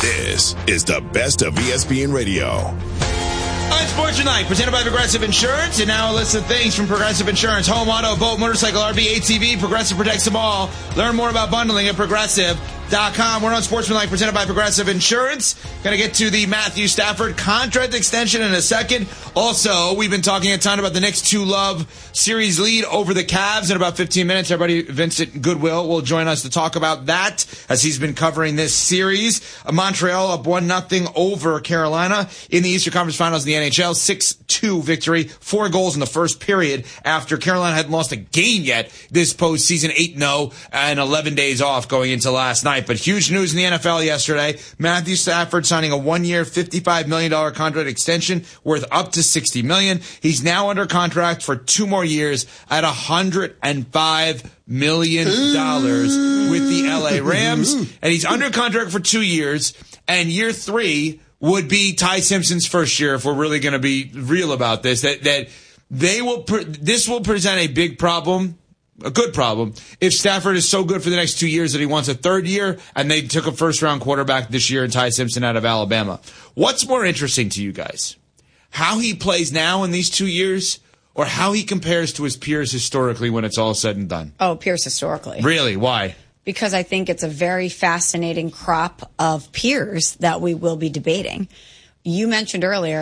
This is the best of ESPN Radio. On Sports Tonight, presented by Progressive Insurance, and now a list of things from Progressive Insurance: home, auto, boat, motorcycle, RV, ATV. Progressive protects them all. Learn more about bundling at Progressive.com. We're on Sports Tonight, presented by Progressive Insurance. Going to get to the Matthew Stafford contract extension in a second. Also, we've been talking a ton about the Knicks' 2-Love series lead over the Cavs in about 15 minutes. Our buddy Vincent Goodwill will join us to talk about that as he's been covering this series. Montreal up 1-0 over Carolina in the Eastern Conference Finals in the NHL. 6-2 victory, 4 goals in the first period after Carolina hadn't lost a game yet this postseason. 8-0 and 11 days off going into last night. But huge news in the NFL yesterday. Matthew Stafford signing a 1-year, $55 million contract extension worth up to $60 million. He's now under contract for 2 more years at $105 million with the LA Rams. And he's under contract for 2 years, and year 3 would be Ty Simpson's first year, if we're really going to be real about this, that they will this will present a big problem, a good problem, if Stafford is so good for the next 2 years that he wants a 3rd year, and they took a first-round quarterback this year in Ty Simpson out of Alabama. What's more interesting to you guys? How he plays now in these 2 years, or how he compares to his peers historically when it's all said and done? Oh, peers historically. Really? Why? Because I think it's a very fascinating crop of peers that we will be debating. You mentioned earlier